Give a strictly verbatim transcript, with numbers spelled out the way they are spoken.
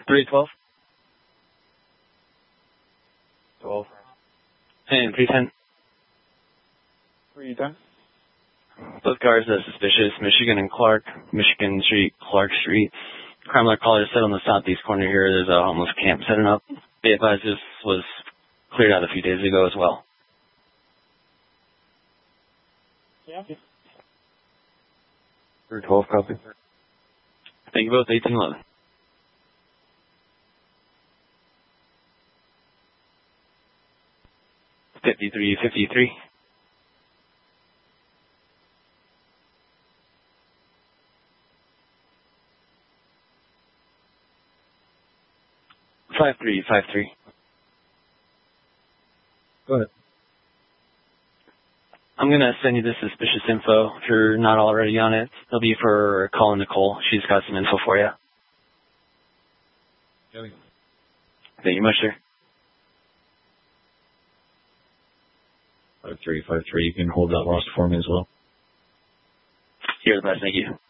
three twelve. twelve. And three ten. three ten. Both cars are suspicious. Michigan and Clark. Michigan Street, Clark Street. Crime alert caller said on the southeast corner here there's a homeless camp setting up. Be advised this was cleared out a few days ago as well. Yeah. three twelve, copy. Thank you both, eighteen eleven. fifty-three fifty-three. five three five three. Go ahead. I'm going to send you this suspicious info if you're not already on it. It'll be for calling Nicole. She's got some info for you. Copy. Thank you much, sir. five three five three. You can hold that lost for me as well. You're the best. Thank you.